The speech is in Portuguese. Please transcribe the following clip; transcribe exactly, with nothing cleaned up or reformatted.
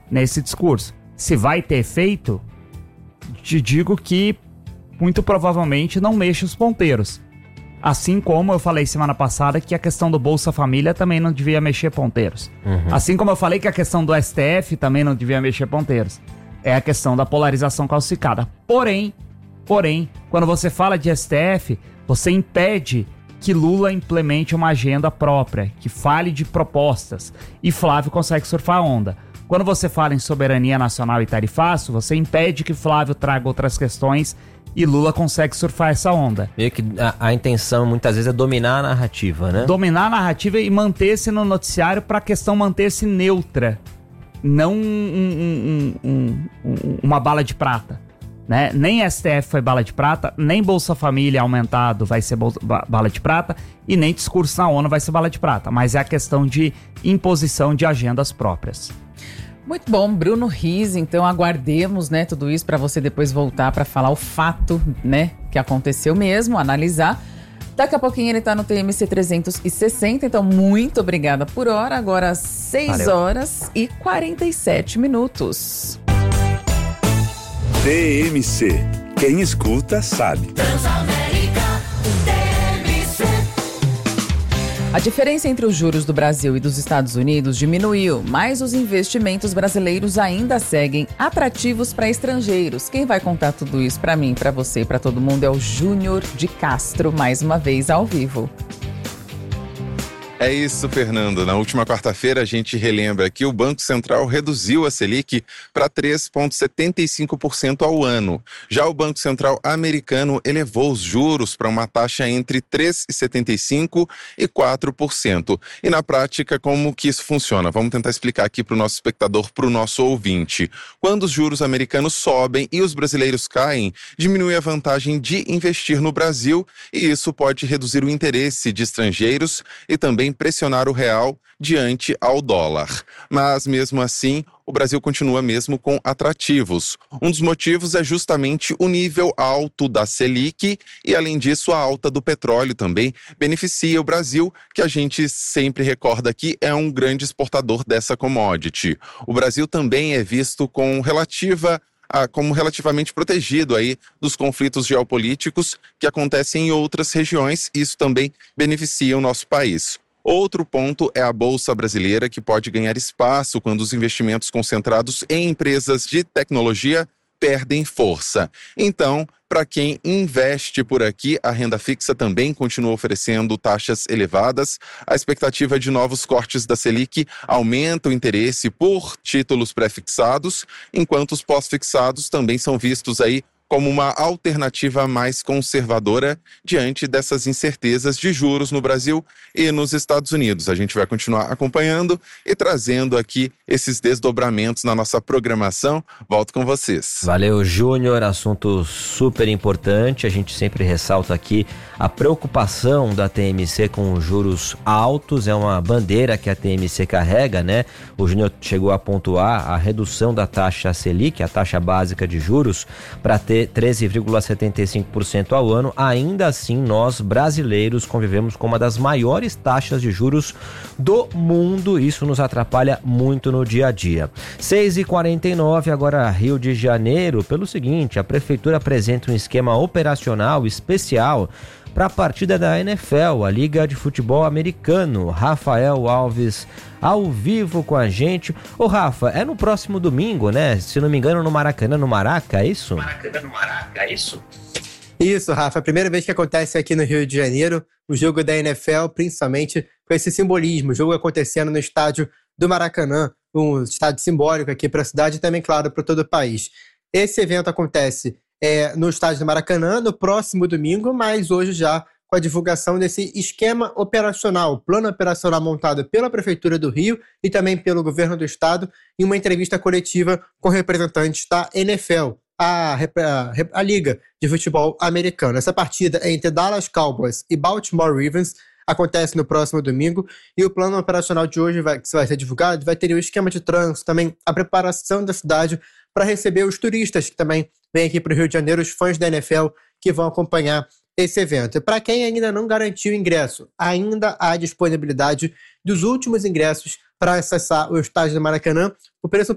nesse discurso. Se vai ter efeito, te digo que muito provavelmente não mexe os ponteiros. Assim como eu falei semana passada que a questão do Bolsa Família também não devia mexer ponteiros. Uhum. Assim como eu falei que a questão do S T F também não devia mexer ponteiros. É a questão da polarização calcificada. Porém, porém, quando você fala de S T F, você impede que Lula implemente uma agenda própria, que fale de propostas. E Flávio consegue surfar a onda. Quando você fala em soberania nacional e tarifaço, você impede que Flávio traga outras questões e Lula consegue surfar essa onda. Meio que a, a intenção muitas vezes é dominar a narrativa, né? Dominar a narrativa e manter-se no noticiário para a questão manter-se neutra. Não um, um, um, um, uma bala de prata. Né? Nem S T F foi bala de prata, nem Bolsa Família aumentado vai ser bolsa, bala de prata e nem discurso na ONU vai ser bala de prata. Mas é a questão de imposição de agendas próprias. Muito bom, Bruno Riz, então aguardemos, né, tudo isso para você depois voltar para falar o fato, né, que aconteceu mesmo, analisar. Daqui a pouquinho ele tá no T M C trezentos e sessenta, então muito obrigada por hora, agora seis Valeu. horas e quarenta e sete minutos. T M C, quem escuta sabe. A diferença entre os juros do Brasil e dos Estados Unidos diminuiu, mas os investimentos brasileiros ainda seguem atrativos para estrangeiros. Quem vai contar tudo isso para mim, para você e para todo mundo é o Júnior de Castro, mais uma vez ao vivo. É isso, Fernando. Na última quarta-feira, a gente relembra que o Banco Central reduziu a Selic para três vírgula setenta e cinco por cento ao ano. Já o Banco Central americano elevou os juros para uma taxa entre três vírgula setenta e cinco por cento e quatro por cento. E na prática, como que isso funciona? Vamos tentar explicar aqui para o nosso espectador, para o nosso ouvinte. Quando os juros americanos sobem e os brasileiros caem, diminui a vantagem de investir no Brasil e isso pode reduzir o interesse de estrangeiros e também pressionar o real diante ao dólar. Mas, mesmo assim, o Brasil continua mesmo com atrativos. Um dos motivos é justamente o nível alto da Selic e, além disso, a alta do petróleo também beneficia o Brasil, que a gente sempre recorda aqui é um grande exportador dessa commodity. O Brasil também é visto com relativa Ah, como relativamente protegido aí dos conflitos geopolíticos que acontecem em outras regiões, e isso também beneficia o nosso país. Outro ponto é a Bolsa Brasileira, que pode ganhar espaço quando os investimentos concentrados em empresas de tecnologia perdem força. Então, para quem investe por aqui, a renda fixa também continua oferecendo taxas elevadas. A expectativa de novos cortes da Selic aumenta o interesse por títulos pré-fixados, enquanto os pós-fixados também são vistos aí como uma alternativa mais conservadora diante dessas incertezas de juros no Brasil e nos Estados Unidos. A gente vai continuar acompanhando e trazendo aqui esses desdobramentos na nossa programação. Volto com vocês. Valeu, Júnior. Assunto super importante. A gente sempre ressalta aqui a preocupação da T M C com juros altos. É uma bandeira que a T M C carrega, né? O Júnior chegou a pontuar a redução da taxa Selic, a taxa básica de juros, para ter treze vírgula setenta e cinco por cento ao ano. Ainda assim, nós brasileiros convivemos com uma das maiores taxas de juros do mundo. Isso nos atrapalha muito no dia a dia. seis e quarenta e nove, agora Rio de Janeiro. Pelo seguinte, a prefeitura apresenta um esquema operacional especial para a partida da N F L, a Liga de Futebol Americano. Rafael Alves ao vivo com a gente. Ô Rafa, é no próximo domingo, né? Se não me engano, no Maracanã, no Maraca, é isso? Maracanã, no Maraca, é isso? Isso, Rafa. A primeira vez que acontece aqui no Rio de Janeiro, o jogo da N F L, principalmente com esse simbolismo. O jogo acontecendo no estádio do Maracanã, um estádio simbólico aqui para a cidade e também, claro, para todo o país. Esse evento acontece é, no estádio do Maracanã no próximo domingo, mas hoje já com a divulgação desse esquema operacional, plano operacional montado pela Prefeitura do Rio e também pelo Governo do Estado, em uma entrevista coletiva com representantes da N F L, a, a, a Liga de Futebol Americano. Essa partida é entre Dallas Cowboys e Baltimore Ravens, acontece no próximo domingo, e o plano operacional de hoje vai, que vai ser divulgado vai ter o esquema de trânsito, também a preparação da cidade para receber os turistas que também vêm aqui para o Rio de Janeiro, os fãs da N F L que vão acompanhar esse evento. E para quem ainda não garantiu ingresso, ainda há disponibilidade dos últimos ingressos para acessar o estádio do Maracanã. O preço